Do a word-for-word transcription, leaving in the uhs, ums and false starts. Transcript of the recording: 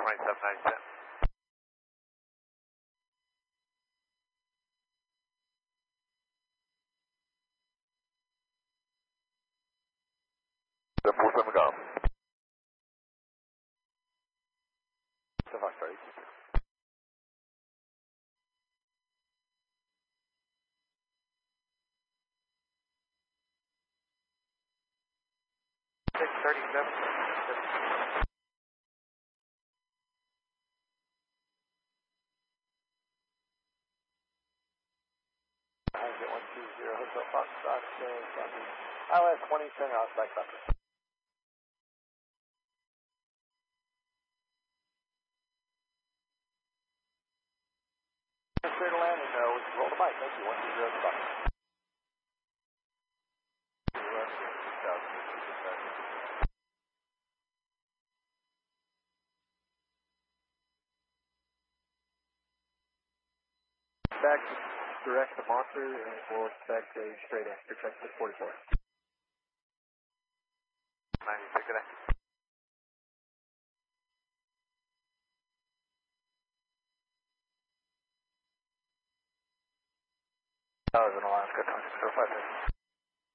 twenty-seven ninety-seven. The four seven Golf. So far, sorry. six thirty-seven. one two zero Hotel Foxtrot, I L S twenty, turn out back doctor. Clear to land and uh, we can roll the bike. Thank you. one two zero to Fox. Back direct the Monster and we'll expect a straight answer. Check six forty-four. ninety-six today. Towers in Alaska, twenty-six oh five.